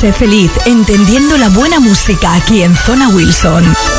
Sé feliz entendiendo la buena música aquí en Zona Wilson.